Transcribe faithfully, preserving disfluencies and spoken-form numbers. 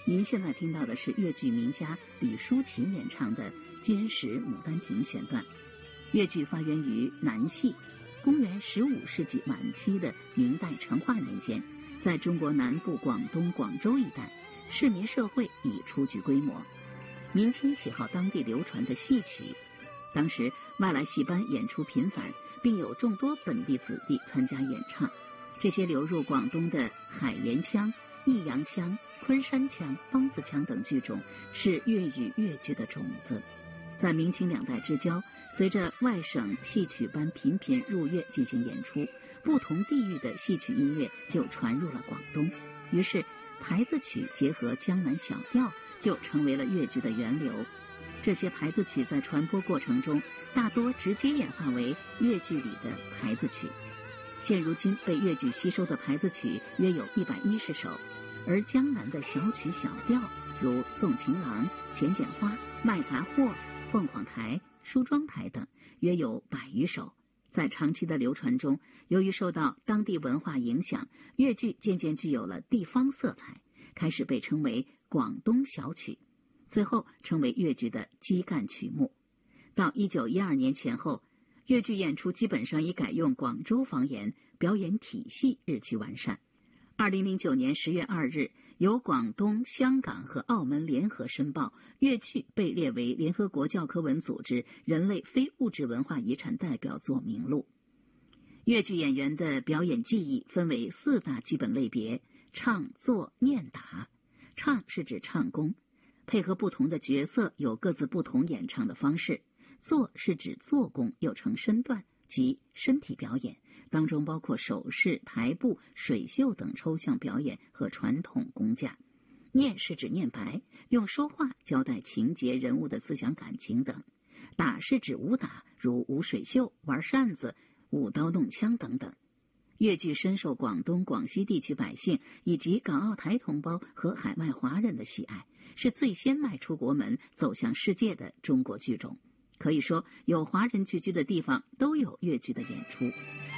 您现在听到的是越剧名家李淑琴演唱的《金石牡丹亭》选段。越剧发源于南戏，公元十五世纪晚期的明代成化年间，在中国南部广东广州一带，市民社会已初具规模，民间喜好当地流传的戏曲。当时外来戏班演出频繁，并有众多本地子弟参加演唱。这些流入广东的海盐腔、益阳腔、昆山腔、梆子腔等剧种，是粤语粤剧的种子。在明清两代之交，随着外省戏曲班频频入粤进行演出，不同地域的戏曲音乐就传入了广东。于是牌子曲结合江南小调，就成为了粤剧的源流。这些牌子曲在传播过程中，大多直接演化为粤剧里的牌子曲。现如今被粤剧吸收的牌子曲约有一百一十首，而江南的小曲小调，如送情郎、钱剪花、卖杂货、凤凰台、梳妆台等，约有百余首。在长期的流传中，由于受到当地文化影响，粤剧渐渐具有了地方色彩，开始被称为广东小曲，最后成为粤剧的基干曲目。到一九一二年前后，粤剧演出基本上已改用广州方言，表演体系日趋完善。二零零九年十月二日，由广东、香港和澳门联合申报，粤剧被列为联合国教科文组织人类非物质文化遗产代表作名录。粤剧演员的表演技艺分为四大基本类别：唱、做、念、打。唱是指唱功，配合不同的角色有各自不同演唱的方式；做是指做工，又称身段，即身体表演，当中包括手势、台步、水袖等抽象表演和传统功架。念是指念白，用说话交代情节、人物的思想感情等。打是指武打，如舞水袖、玩扇子、舞刀弄枪等等。粤剧深受广东、广西地区百姓以及港澳台同胞和海外华人的喜爱，是最先迈出国门走向世界的中国剧种。可以说，有华人聚居的地方都有粤剧的演出。